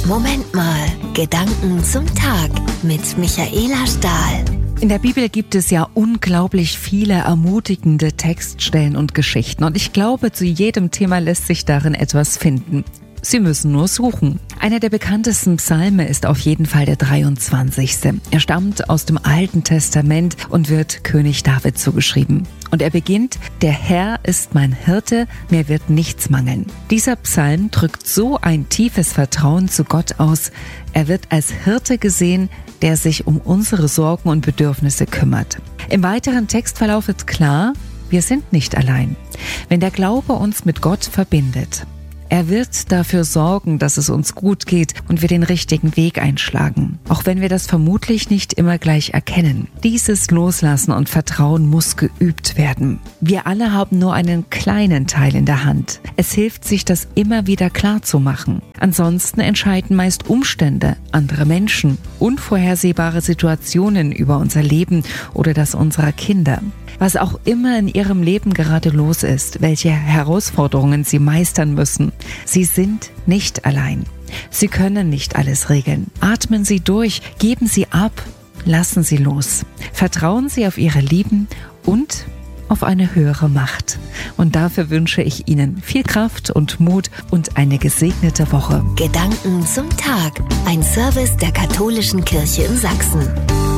Moment mal, Gedanken zum Tag mit Michaela Stahl. In der Bibel gibt es ja unglaublich viele ermutigende Textstellen und Geschichten. Und ich glaube, zu jedem Thema lässt sich darin etwas finden. Sie müssen nur suchen. Einer der bekanntesten Psalme ist auf jeden Fall der 23. Er stammt aus dem Alten Testament und wird König David zugeschrieben. Und er beginnt: Der Herr ist mein Hirte, mir wird nichts mangeln. Dieser Psalm drückt so ein tiefes Vertrauen zu Gott aus. Er wird als Hirte gesehen, der sich um unsere Sorgen und Bedürfnisse kümmert. Im weiteren Textverlauf wird klar, wir sind nicht allein. Wenn der Glaube uns mit Gott verbindet, er wird dafür sorgen, dass es uns gut geht und wir den richtigen Weg einschlagen, auch wenn wir das vermutlich nicht immer gleich erkennen. Dieses Loslassen und Vertrauen muss geübt werden. Wir alle haben nur einen kleinen Teil in der Hand. Es hilft, sich das immer wieder klar zu machen. Ansonsten entscheiden meist Umstände, andere Menschen, unvorhersehbare Situationen über unser Leben oder das unserer Kinder. Was auch immer in ihrem Leben gerade los ist, welche Herausforderungen sie meistern müssen, sie sind nicht allein. Sie können nicht alles regeln. Atmen Sie durch, geben Sie ab, lassen Sie los. Vertrauen Sie auf Ihre Lieben und auf eine höhere Macht. Und dafür wünsche ich Ihnen viel Kraft und Mut und eine gesegnete Woche. Gedanken zum Tag. Ein Service der Katholischen Kirche in Sachsen.